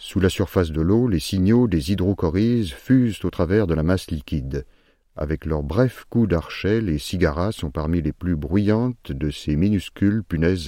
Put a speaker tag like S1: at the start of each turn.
S1: Sous la surface de l'eau, les signaux des hydrocorhizes fusent au travers de la masse liquide. Avec leurs brefs coups d'archet, les cigaras sont parmi les plus bruyantes de ces minuscules punaises